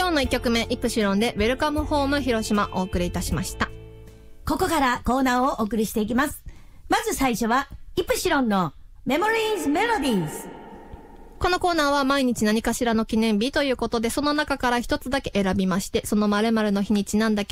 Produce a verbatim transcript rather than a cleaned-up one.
今日のいっきょくめ、イプシロンでウェルカムホーム広島お送りいたしました。 ここからコーナーをお送りしていきます。まず最初はイプシロンのメモリーズメロディーズ。 このコーナーは毎日何かしらの記念日ということで、その中から一つだけ選びまして、その〇〇の日にちなんだ